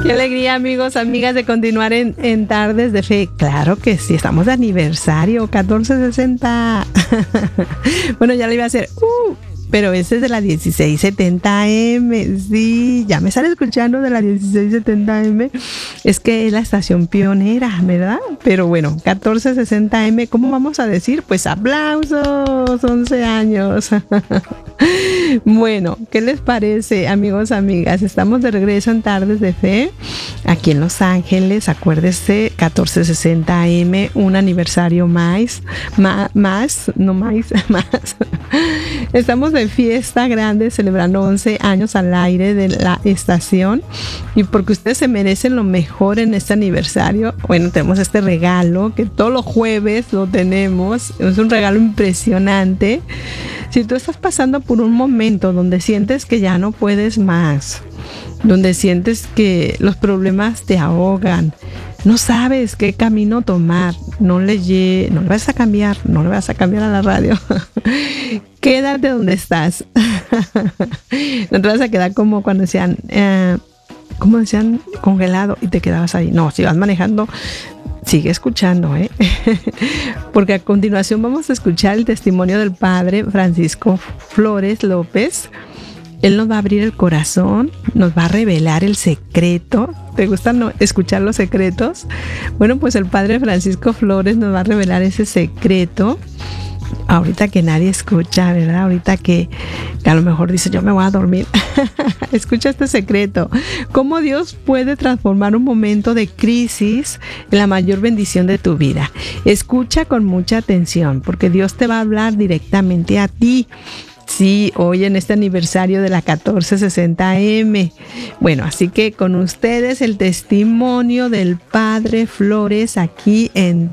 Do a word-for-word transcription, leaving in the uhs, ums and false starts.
Qué alegría, amigos, amigas, de continuar en, en Tardes de Fe. Claro que sí, estamos de aniversario, catorce sesenta. Bueno, ya le iba a hacer, uh, pero ese es de la dieciséis setenta eme. Sí, ya me están escuchando de la dieciséis setenta eme. Es que es la estación pionera, ¿verdad? Pero bueno, catorce sesenta eme, ¿cómo vamos a decir? Pues aplausos, once años. Bueno, ¿qué les parece, amigos, amigas? Estamos de regreso en Tardes de Fe, aquí en Los Ángeles. Acuérdese, catorce sesenta eme, un aniversario más, más, más no más, más. Estamos de fiesta grande, celebrando once años al aire de la estación. Y porque ustedes se merecen lo mejor en este aniversario, bueno, tenemos este regalo que todos los jueves lo tenemos. Es un regalo impresionante. Si tú estás pasando por un momento donde sientes que ya no puedes más, donde sientes que los problemas te ahogan, no sabes qué camino tomar, no le, lle- no le vas a cambiar, no le vas a cambiar a la radio, quédate donde estás. No te vas a quedar como cuando decían, eh, como decían, congelado, y te quedabas ahí. No, si vas manejando, sigue escuchando, ¿eh? Porque a continuación vamos a escuchar el testimonio del padre Francisco Flores López. Él nos va a abrir el corazón, nos va a revelar el secreto. ¿Te gusta no escuchar los secretos? Bueno, pues el padre Francisco Flores nos va a revelar ese secreto. Ahorita que nadie escucha, ¿verdad? Ahorita que, que a lo mejor dice, yo me voy a dormir. Escucha este secreto. Cómo Dios puede transformar un momento de crisis en la mayor bendición de tu vida. Escucha con mucha atención, porque Dios te va a hablar directamente a ti. Sí, hoy en este aniversario de la catorce sesenta eme. Bueno, así que con ustedes el testimonio del padre Flores aquí en